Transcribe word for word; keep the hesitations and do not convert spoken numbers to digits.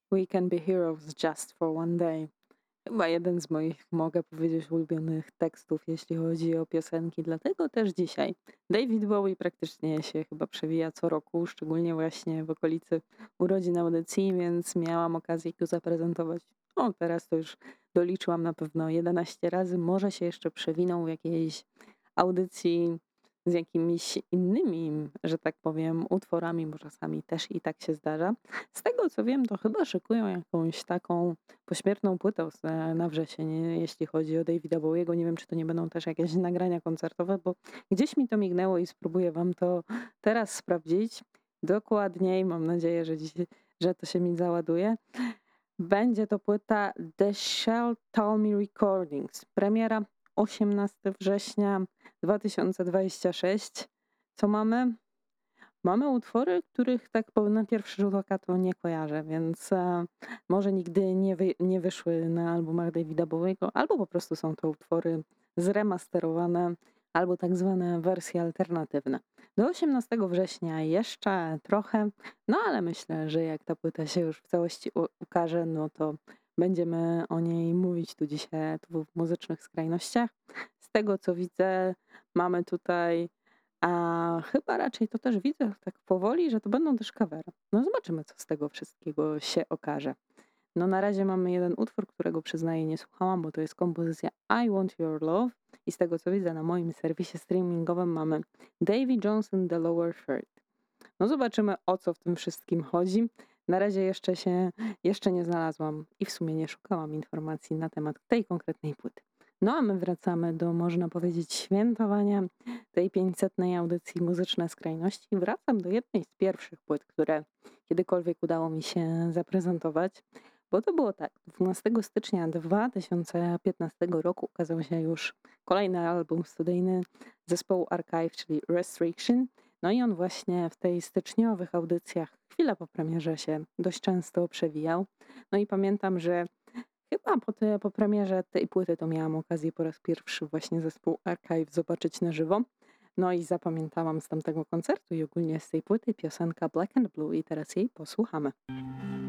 We can be heroes just for one day. Chyba jeden z moich, mogę powiedzieć, ulubionych tekstów, jeśli chodzi o piosenki, dlatego też dzisiaj. David Bowie praktycznie się chyba przewija co roku, szczególnie właśnie w okolicy urodzin audycji, więc miałam okazję go zaprezentować. O, teraz to już doliczyłam na pewno jedenaście razy. Może się jeszcze przewinął w jakiejś audycji z jakimiś innymi, że tak powiem, utworami, bo czasami też i tak się zdarza. Z tego co wiem, to chyba szykują jakąś taką pośmiertną płytę z e, na wrzesień, jeśli chodzi o Davida Bowiego. Nie wiem, czy to nie będą też jakieś nagrania koncertowe, bo gdzieś mi to mignęło i spróbuję wam to teraz sprawdzić dokładniej. Mam nadzieję, że dziś, że to się mi załaduje. Będzie to płyta The Shell Tell Me Recordings. Premiera osiemnastego września dwa tysiące dwudziestego szóstego. Co mamy? Mamy utwory, których tak po na pierwszy rzut oka to nie kojarzę, więc, e, może nigdy nie wy nie wyszły na albumach Davida Bowiego, albo po prostu są to utwory zremasterowane, albo tak zwane wersje alternatywne. Do osiemnastego września jeszcze trochę, no ale myślę, że jak ta płyta się już w całości u ukaże, no to będziemy o niej mówić tu dzisiaj tu w Muzycznych Skrajnościach. Z tego co widzę, mamy tutaj a chyba raczej to też widzę tak powoli, że to będą też covery. No zobaczymy, co z tego wszystkiego się okaże. No na razie mamy jeden utwór, którego przyznaję nie słuchałam, bo to jest kompozycja I Want Your Love i z tego co widzę na moim serwisie streamingowym mamy Davy Johnson The Lower Third. No zobaczymy, o co w tym wszystkim chodzi. Na razie jeszcze się jeszcze nie znalazłam i w sumie nie szukałam informacji na temat tej konkretnej płyty. No a my wracamy do, można powiedzieć, świętowania tej pięćsetnej audycji Muzyczne Skrajności. Wracam do jednej z pierwszych płyt, które kiedykolwiek udało mi się zaprezentować, bo to było tak, dwunastego stycznia dwa tysiące piętnastego roku ukazał się już kolejny album studyjny zespołu Archive, czyli Restriction. No i on właśnie w tej styczniowych audycjach chwilę po premierze się dość często przewijał. No i pamiętam, że chyba po, te, po premierze tej płyty to miałam okazję po raz pierwszy właśnie zespół Archive zobaczyć na żywo. No i zapamiętałam z tamtego koncertu i ogólnie z tej płyty piosenka Black and Blue i teraz jej posłuchamy.